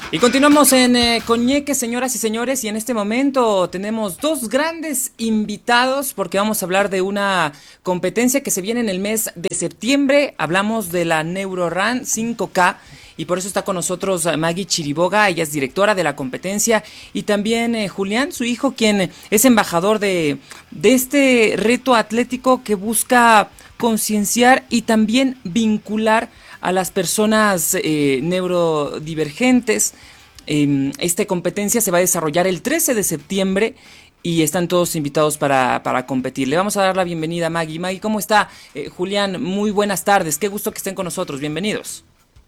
Y continuamos en Coñeque, señoras y señores, y en este momento tenemos dos grandes invitados porque vamos a hablar de una competencia que se viene en el mes de septiembre. Hablamos de la NeuroRun 5K y por eso está con nosotros Maggie Chiriboga, ella es directora de la competencia, y también Julián, su hijo, quien es embajador de este reto atlético que busca concienciar y también vincular a las personas neurodivergentes. Esta competencia se va a desarrollar el 13 de septiembre y están todos invitados para competir. Le vamos a dar la bienvenida a Maggie. Maggie, ¿cómo está? Julián, muy buenas tardes. Qué gusto que estén con nosotros. Bienvenidos.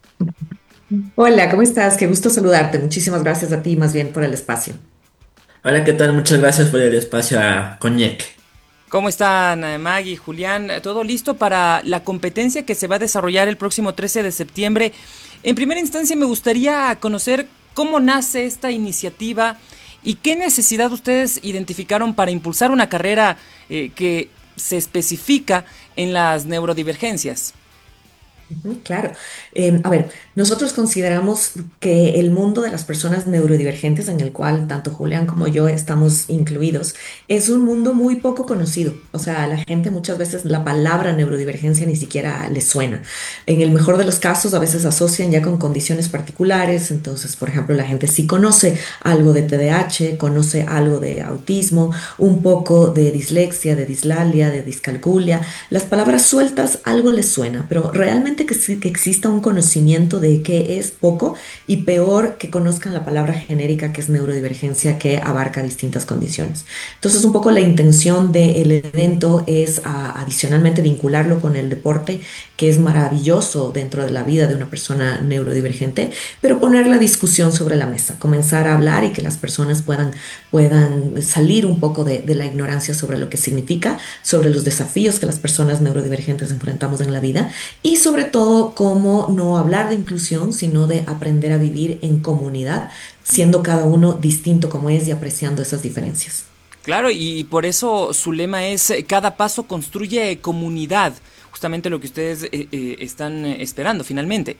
Hola, ¿cómo estás? Qué gusto saludarte. Muchísimas gracias a ti más bien por el espacio. Hola, ¿qué tal? Muchas gracias por el espacio a Coñec. ¿Cómo están, Maggie, Julián? ¿Todo listo para la competencia que se va a desarrollar el próximo 13 de septiembre? En primera instancia, me gustaría conocer cómo nace esta iniciativa y qué necesidad ustedes identificaron para impulsar una carrera que se especifica en las neurodivergencias. Ujú, claro. A ver, nosotros consideramos que el mundo de las personas neurodivergentes, en el cual tanto Julián como yo estamos incluidos, es un mundo muy poco conocido. O sea, a la gente muchas veces la palabra neurodivergencia ni siquiera le suena. En el mejor de los casos, a veces asocian ya con condiciones particulares. Entonces, por ejemplo, la gente sí conoce algo de TDAH, conoce algo de autismo, un poco de dislexia, de dislalia, de discalculia. Las palabras sueltas algo les suena, pero realmente que, que exista un conocimiento de qué es poco, y peor que conozcan la palabra genérica que es neurodivergencia, que abarca distintas condiciones. Entonces, un poco la intención del evento es adicionalmente vincularlo con el deporte, que es maravilloso dentro de la vida de una persona neurodivergente, pero poner la discusión sobre la mesa, comenzar a hablar y que las personas puedan salir un poco de la ignorancia sobre lo que significa, sobre los desafíos que las personas neurodivergentes enfrentamos en la vida, y sobre todo cómo no hablar de inclusión, sino de aprender a vivir en comunidad, siendo cada uno distinto como es y apreciando esas diferencias. Claro, y por eso su lema es cada paso construye comunidad, justamente lo que ustedes están esperando finalmente.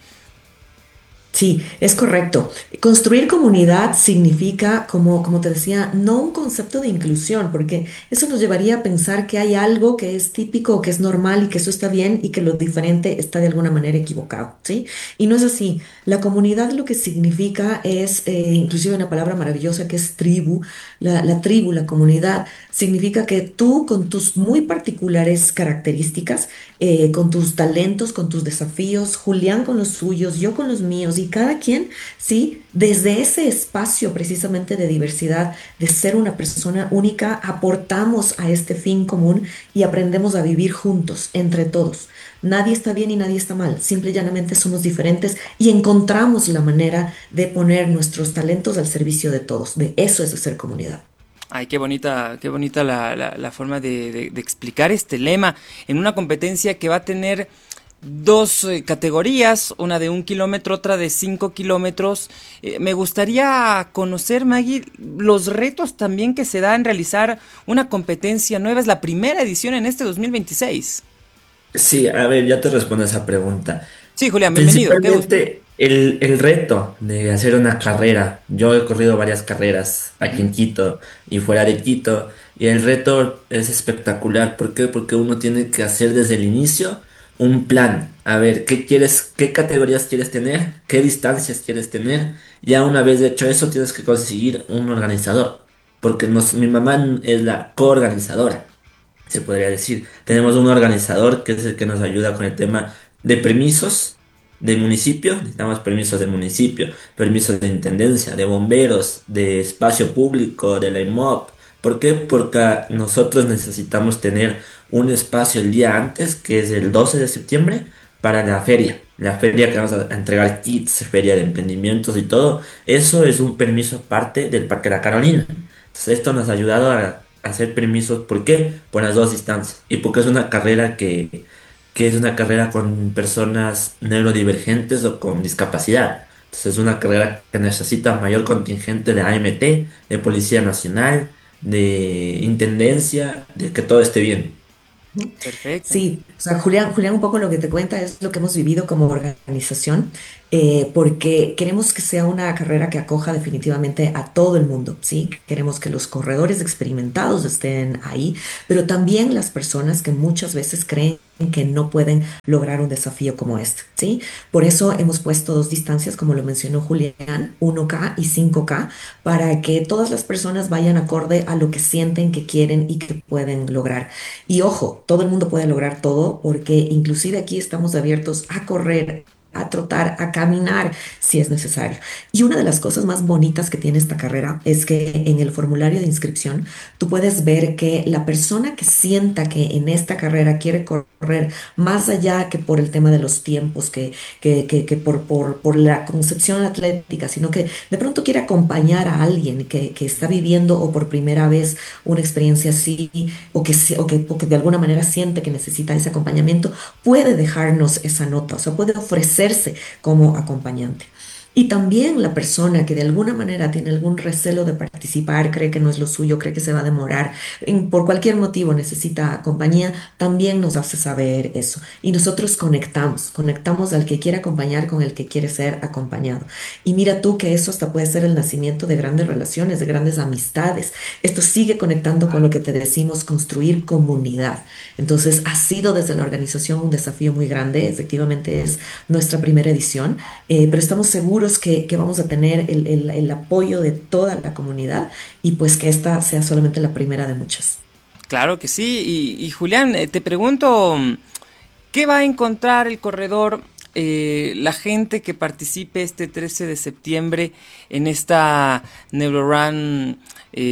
Sí, es correcto. Construir comunidad significa, como te decía, no un concepto de inclusión, porque eso nos llevaría a pensar que hay algo que es típico o que es normal y que eso está bien y que lo diferente está de alguna manera equivocado, ¿sí? Y no es así. La comunidad lo que significa es, inclusive una palabra maravillosa que es tribu, la tribu, la comunidad, significa que tú con tus muy particulares características, con tus talentos, con tus desafíos, Julián con los suyos, yo con los míos, y cada quien, ¿sí? Desde ese espacio precisamente de diversidad, de ser una persona única, aportamos a este fin común y aprendemos a vivir juntos, entre todos. Nadie está bien y nadie está mal, simple y llanamente somos diferentes y encontramos la manera de poner nuestros talentos al servicio de todos. De eso es hacer comunidad. Ay, qué bonita la forma de explicar este lema en una competencia que va a tener dos categorías, una de 1 kilómetro, otra de 5 kilómetros. Me gustaría conocer, Maggie, los retos también que se da en realizar una competencia nueva. Es la primera edición en este 2026. Sí, a ver, ya te respondo a esa pregunta. Sí, Julián, bienvenido, qué gusto. Principalmente el reto de hacer una carrera. Yo he corrido varias carreras aquí en Quito y fuera de Quito, y el reto es espectacular. ¿Por qué? Porque uno tiene que hacer desde el inicio un plan. A ver, ¿qué quieres, qué categorías quieres tener? ¿Qué distancias quieres tener? Ya una vez hecho eso, tienes que conseguir un organizador. Porque mi mamá es la coorganizadora, se podría decir. Tenemos un organizador que es el que nos ayuda con el tema de permisos de municipio. Necesitamos permisos de municipio, permisos de intendencia, de bomberos, de espacio público, de la IMOP. ¿Por qué? Porque nosotros necesitamos tener un espacio el día antes, que es el 12 de septiembre, para la feria. La feria que vamos a entregar kits, feria de emprendimientos y todo. Eso es un permiso aparte del Parque La Carolina. Entonces, esto nos ha ayudado a hacer permisos. ¿Por qué? Por las dos instancias. Y porque es una carrera que es una carrera con personas neurodivergentes o con discapacidad. Entonces, es una carrera que necesita mayor contingente de AMT, de Policía Nacional, de Intendencia, de que todo esté bien. Ujú. Perfecto. Sí, o sea, Julián, un poco lo que te cuenta es lo que hemos vivido como organización, porque queremos que sea una carrera que acoja definitivamente a todo el mundo, ¿sí? Queremos que los corredores experimentados estén ahí, pero también las personas que muchas veces creen que no pueden lograr un desafío como este, ¿sí? Por eso hemos puesto dos distancias, como lo mencionó Julián, 1K y 5K, para que todas las personas vayan acorde a lo que sienten que quieren y que pueden lograr. Y ojo, todo el mundo puede lograr todo porque inclusive aquí estamos abiertos a correr, a trotar, a caminar si es necesario. Y una de las cosas más bonitas que tiene esta carrera es que en el formulario de inscripción tú puedes ver que la persona que sienta que en esta carrera quiere correr más allá que por el tema de los tiempos, que por la concepción atlética, sino que de pronto quiere acompañar a alguien que está viviendo o por primera vez una experiencia así o que de alguna manera siente que necesita ese acompañamiento, puede dejarnos esa nota, o sea, puede ofrecerse como acompañante. Y también la persona que de alguna manera tiene algún recelo de participar, cree que no es lo suyo, cree que se va a demorar, por cualquier motivo necesita compañía, también nos hace saber eso. Y nosotros conectamos al que quiere acompañar con el que quiere ser acompañado. Y mira tú que eso hasta puede ser el nacimiento de grandes relaciones, de grandes amistades. Esto sigue conectando con lo que te decimos, construir comunidad. Entonces, ha sido desde la organización un desafío muy grande. Efectivamente, es nuestra primera edición, pero estamos seguros que vamos a tener el apoyo de toda la comunidad y pues que esta sea solamente la primera de muchas. Claro que sí. Y Julián, te pregunto, ¿qué va a encontrar el corredor, la gente que participe este 13 de septiembre en esta Neurorun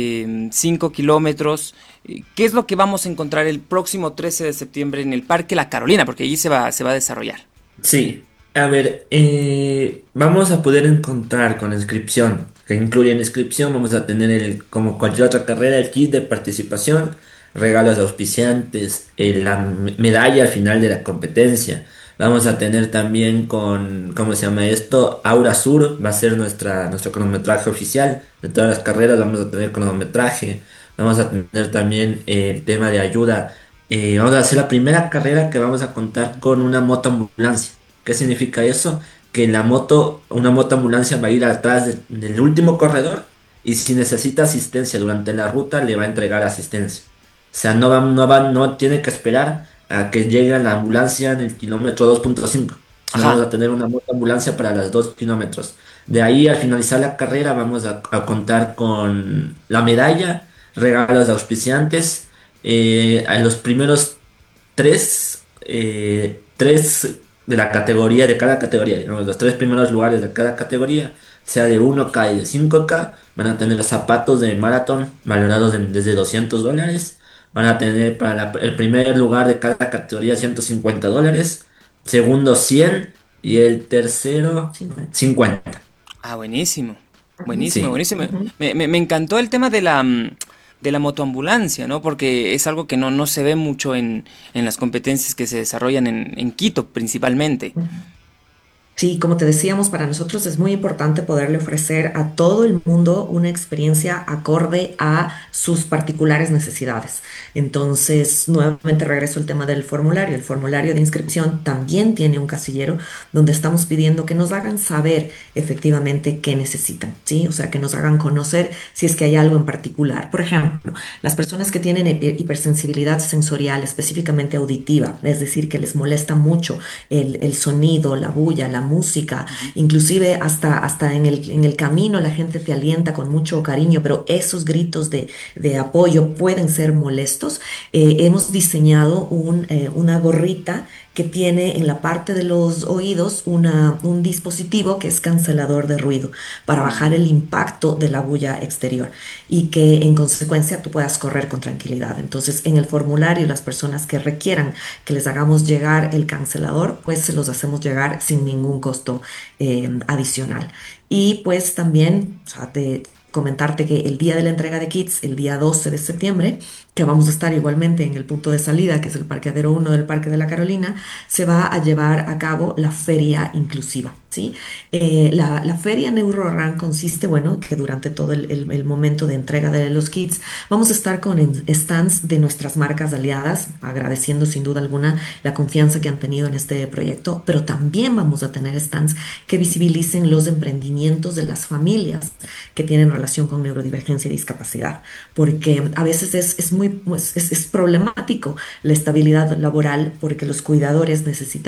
5 kilómetros? ¿Qué es lo que vamos a encontrar el próximo 13 de septiembre en el Parque La Carolina? Porque allí se va a desarrollar. Sí, a ver, vamos a poder encontrar con la inscripción, que incluye en la inscripción, vamos a tener como cualquier otra carrera, el kit de participación, regalos de auspiciantes, la medalla al final de la competencia. Vamos a tener también ¿cómo se llama esto? Aura Sur, va a ser nuestro cronometraje oficial de todas las carreras, vamos a tener cronometraje, vamos a tener también el tema de ayuda. Vamos a hacer la primera carrera que vamos a contar con una moto ambulancia. ¿Qué significa eso? Que una moto ambulancia va a ir atrás del último corredor y si necesita asistencia durante la ruta le va a entregar asistencia. O sea, no tiene que esperar a que llegue la ambulancia en el kilómetro 2.5. No vamos Ajá. a tener una moto ambulancia para las 2 kilómetros. De ahí, al finalizar la carrera, vamos a contar con la medalla, regalos de auspiciantes, a los primeros tres de la categoría, de cada categoría, digamos, los tres primeros lugares de cada categoría, sea de 1K y de 5K, van a tener zapatos de maratón valorados desde $200, van a tener para el primer lugar de cada categoría $150, segundo 100 y el tercero 50. 50. Ah, buenísimo. Ujú, Buenísimo, Sí. buenísimo. ujú. Me encantó el tema de la motoambulancia, ¿no? Porque es algo que no se ve mucho en las competencias que se desarrollan en Quito, principalmente. Sí, como te decíamos, para nosotros es muy importante poderle ofrecer a todo el mundo una experiencia acorde a sus particulares necesidades. Entonces, nuevamente regreso al tema del formulario. El formulario de inscripción también tiene un casillero donde estamos pidiendo que nos hagan saber efectivamente qué necesitan, ¿sí? O sea, que nos hagan conocer si es que hay algo en particular. Por ejemplo, las personas que tienen hipersensibilidad sensorial, específicamente auditiva, es decir, que les molesta mucho el sonido, la bulla, la música, Ujú. inclusive hasta en el camino la gente te alienta con mucho cariño, pero esos gritos de apoyo pueden ser molestos. Hemos diseñado una gorrita que tiene en la parte de los oídos un dispositivo que es cancelador de ruido para bajar el impacto de la bulla exterior y que en consecuencia tú puedas correr con tranquilidad. Entonces, en el formulario, las personas que requieran que les hagamos llegar el cancelador, pues se los hacemos llegar sin ningún costo adicional. Y pues también, o sea, comentarte que el día de la entrega de kits, el día 12 de septiembre, que vamos a estar igualmente en el punto de salida, que es el parqueadero 1 del Parque de la Carolina, se va a llevar a cabo la feria inclusiva, ¿sí? La feria NeuroRun consiste, bueno, que durante todo el momento de entrega de los kits vamos a estar con stands de nuestras marcas aliadas, agradeciendo sin duda alguna la confianza que han tenido en este proyecto, pero también vamos a tener stands que visibilicen los emprendimientos de las familias que tienen relación con neurodivergencia y discapacidad, porque a veces es muy es problemático la estabilidad laboral porque los cuidadores necesitan